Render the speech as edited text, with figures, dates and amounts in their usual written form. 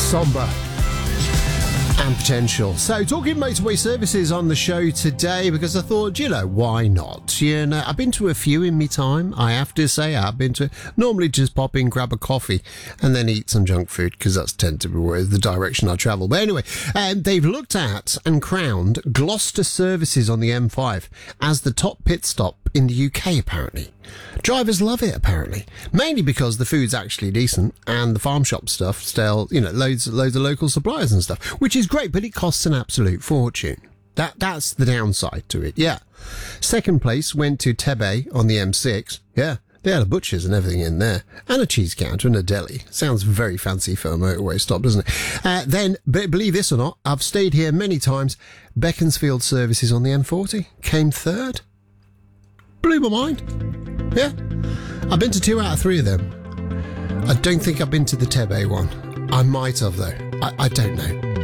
Somber and Potential. So, talking motorway services on the show today because I thought, why not? I've been to a few in me time. I have to say, I've been to normally just pop in, grab a coffee, and then eat some junk food because that's tend to be the direction I travel. But anyway, they've looked at and crowned Gloucester Services on the M5 as the top pit stop in the UK, apparently. Drivers love it, apparently. Mainly because the food's actually decent and the farm shop stuff still, loads of local suppliers and stuff, which is great, but it costs an absolute fortune. That's the downside to it, yeah. Second place went to Tebe on the M6. Yeah, they had a butcher's and everything in there. And a cheese counter and a deli. Sounds very fancy for a motorway stop, doesn't it? Then, believe this or not, I've stayed here many times. Beaconsfield Services on the M40 came third. Blew my mind. Yeah. I've been to 2 out of 3 of them. I don't think I've been to the Tebe one. I might have, though. I don't know.